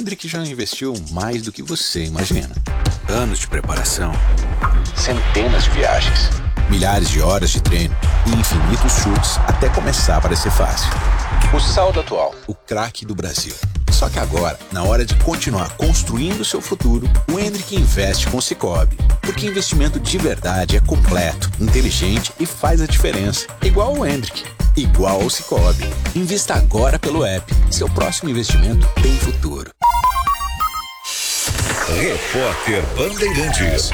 Hendrick já investiu mais do que você imagina. Anos de preparação, centenas de viagens, milhares de horas de treino e infinitos chutes até começar a parecer fácil. O saldo atual, o craque do Brasil. Só que agora, na hora de continuar construindo seu futuro, o Hendrick investe com o Sicoob. Porque investimento de verdade é completo, inteligente e faz a diferença. Igual o Hendrick, igual ao Sicoob. Invista agora pelo app. Seu próximo investimento tem futuro. Repórter Bandeirantes.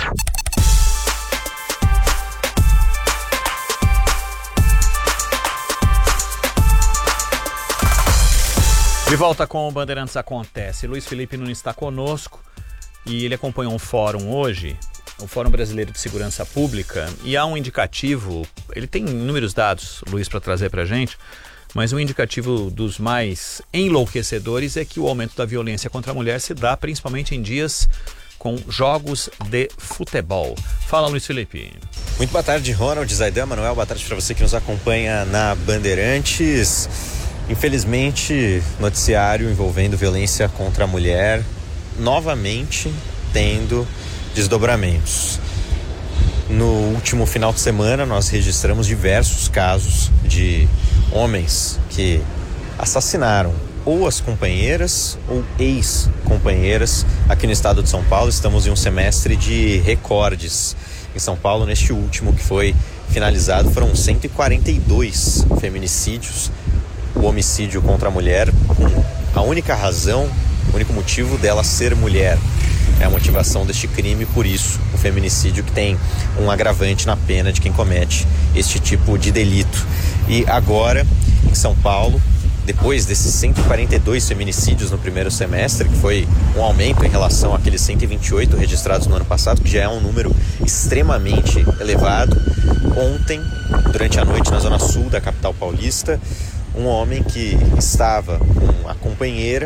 De volta com o Bandeirantes Acontece. Luiz Felipe Nunes está conosco e ele acompanhou um fórum hoje, o Fórum Brasileiro de Segurança Pública, e há um indicativo, ele tem inúmeros dados, Luiz, para trazer para a gente, mas um indicativo dos mais enlouquecedores é que o aumento da violência contra a mulher se dá principalmente em dias com jogos de futebol. Fala, Luiz Felipe. Muito boa tarde, Ronald, Zaidan, Manuel, boa tarde para você que nos acompanha na Bandeirantes. Infelizmente, noticiário envolvendo violência contra a mulher novamente tendo desdobramentos. No último final de semana, nós registramos diversos casos de homens que assassinaram ou as companheiras ou ex-companheiras aqui no estado de São Paulo. Estamos em um semestre de recordes. Em São Paulo, neste último que foi finalizado, foram 142 feminicídios. O homicídio contra a mulher, com a única razão, o único motivo dela ser mulher. É a motivação deste crime, por isso o feminicídio que tem um agravante na pena de quem comete este tipo de delito. E agora, em São Paulo, depois desses 142 feminicídios no primeiro semestre, que foi um aumento em relação àqueles 128 registrados no ano passado, que já é um número extremamente elevado, ontem, durante a noite na zona sul da capital paulista, um homem que estava com a companheira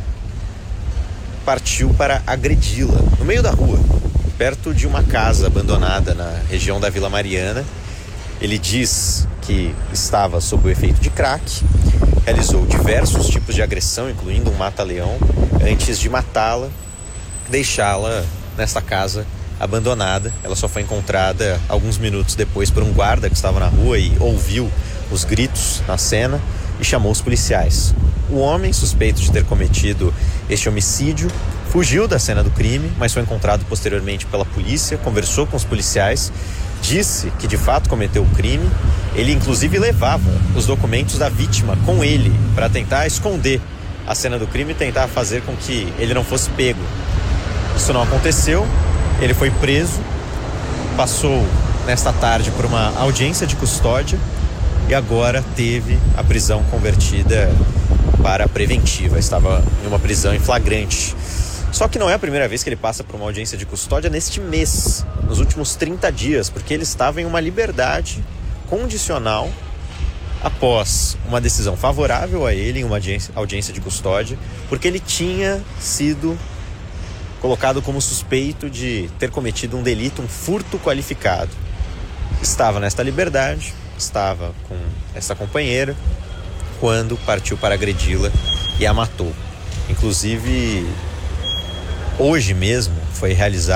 partiu para agredi-la no meio da rua, perto de uma casa abandonada na região da Vila Mariana. Ele diz que estava sob o efeito de crack, realizou diversos tipos de agressão, incluindo um mata-leão, antes de matá-la, deixá-la nesta casa abandonada. Ela só foi encontrada alguns minutos depois por um guarda que estava na rua e ouviu os gritos na cena e chamou os policiais. O homem, suspeito de ter cometido este homicídio, fugiu da cena do crime, mas foi encontrado posteriormente pela polícia, conversou com os policiais, disse que de fato cometeu o crime. Ele inclusive levava os documentos da vítima com ele para tentar esconder a cena do crime e tentar fazer com que ele não fosse pego. Isso não aconteceu, ele foi preso, passou nesta tarde por uma audiência de custódia e agora teve a prisão convertida para preventiva. Estava em uma prisão em flagrante. Só que não é a primeira vez que ele passa por uma audiência de custódia neste mês, nos últimos 30 dias, porque ele estava em uma liberdade condicional após uma decisão favorável a ele em uma audiência de custódia, porque ele tinha sido colocado como suspeito de ter cometido um delito, um furto qualificado. Estava nesta liberdade, estava com essa companheira, quando partiu para agredi-la e a matou. Inclusive, hoje mesmo foi realizado